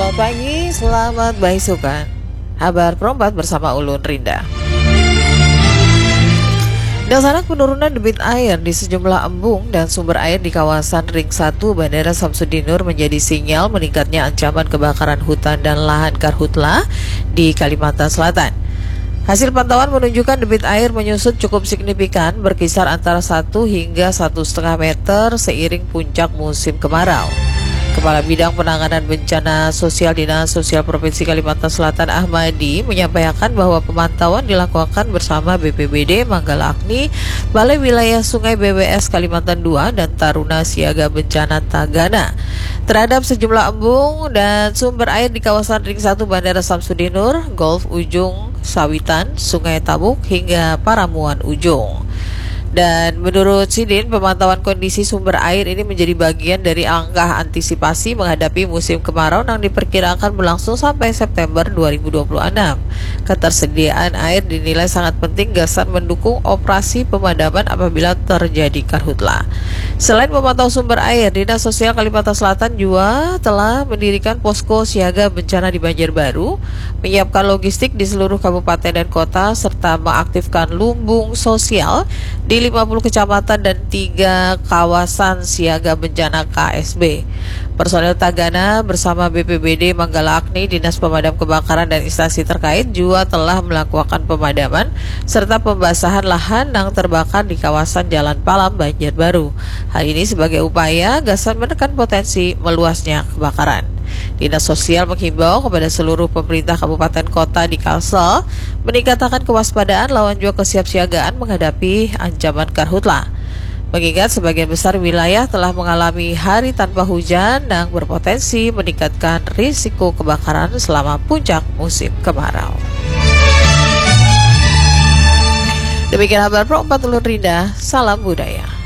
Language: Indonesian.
Selamat pagi, selamat baisukan. Kabar Perompat bersama Ulun Rinda. Dasar penurunan debit air di sejumlah embung dan sumber air di kawasan Ring 1 Bandara Samsudinur menjadi sinyal meningkatnya ancaman kebakaran hutan dan lahan karhutla di Kalimantan Selatan. Hasil pantauan menunjukkan debit air menyusut cukup signifikan, berkisar antara 1 hingga 1,5 meter seiring puncak musim kemarau. Kepala Bidang Penanganan Bencana Sosial Dinas Sosial Provinsi Kalimantan Selatan Ahmadi menyampaikan bahwa pemantauan dilakukan bersama BPBD Manggala Agni, Balai Wilayah Sungai BWS Kalimantan II dan Taruna Siaga Bencana Tagana terhadap sejumlah embung dan sumber air di kawasan Ring 1 Bandara Samsudinur, Golf Ujung Sawitan, Sungai Tabuk hingga Paramuan Ujung. Dan menurut Sidin, pemantauan kondisi sumber air ini menjadi bagian dari langkah antisipasi menghadapi musim kemarau yang diperkirakan berlangsung sampai September 2026. Ketersediaan air dinilai sangat penting Gasan mendukung operasi pemadaman apabila terjadi karhutla. Selain memantau sumber air, Dinas Sosial Kalimantan Selatan juga telah mendirikan posko siaga bencana di Banjarbaru, menyiapkan logistik di seluruh kabupaten dan kota, serta mengaktifkan lumbung sosial di 50 kecamatan dan 3 kawasan siaga bencana KSB. Personel Tagana bersama BPBD Manggala Agni, Dinas Pemadam Kebakaran dan instansi terkait juga telah melakukan pemadaman serta pembasahan lahan yang terbakar di kawasan Jalan Palam, Banjarbaru. Hal ini sebagai upaya Gasan menekan potensi meluasnya kebakaran. Dinas Sosial menghimbau kepada seluruh pemerintah kabupaten kota di Kalsel meningkatkan kewaspadaan lawan juga kesiapsiagaan menghadapi ancaman karhutla. Mengingat sebagian besar wilayah telah mengalami hari tanpa hujan yang berpotensi meningkatkan risiko kebakaran selama puncak musim kemarau. Demikian kabar Pro 4 Ulun Rinda, salam budaya.